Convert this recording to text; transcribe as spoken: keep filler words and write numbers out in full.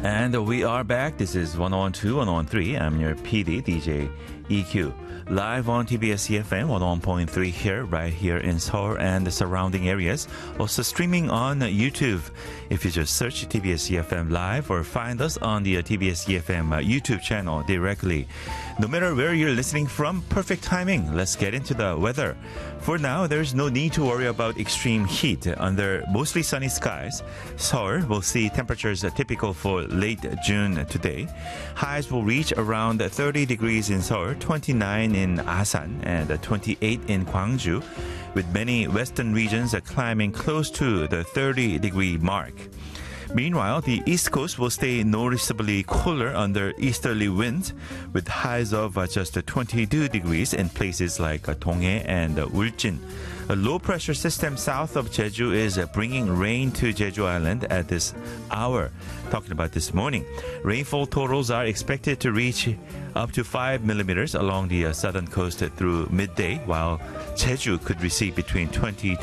And we are back. This is one oh one two, one oh one three. I'm your P D, D J E Q. Live on T B S E F M one oh one point three here, right here in Seoul and the surrounding areas. Also streaming on YouTube. If you just search T B S E F M Live or find us on the T B S E F M YouTube channel directly. No matter where you're listening from, perfect timing. Let's get into the weather. For now, there's no need to worry about extreme heat. Under mostly sunny skies, Seoul will see temperatures typical for late June today. Highs will reach around thirty degrees in Seoul, twenty-nine in Asan, and twenty-eight in Gwangju, with many western regions climbing close to the thirty degree mark. Meanwhile, the East Coast will stay noticeably cooler under easterly winds, with highs of just twenty-two degrees in places like Donghae and Ulsan. A low-pressure system south of Jeju is bringing rain to Jeju Island at this hour. Talking about this morning, rainfall totals are expected to reach up to five millimeters along the southern coast through midday, while Jeju could receive between twenty